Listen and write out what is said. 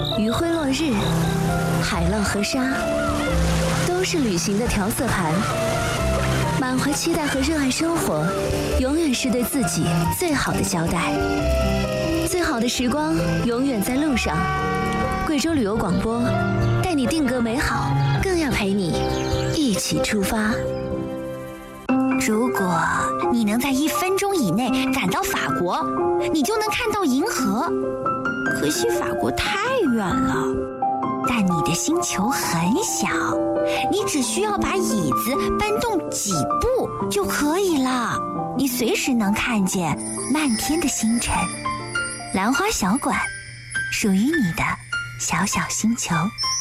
余晖落日，海浪和沙，都是旅行的调色盘。满怀期待和热爱生活，永远是对自己最好的交代。最好的时光永远在路上。贵州旅游广播，带你定格美好，更要陪你一起出发。 如果你能在1分钟以内赶到法国，你就能看到银河。可惜法国太远了，但你的星球很小，你只需要把椅子搬动几步就可以了。你随时能看见漫天的星辰。兰花小馆，属于你的小小星球。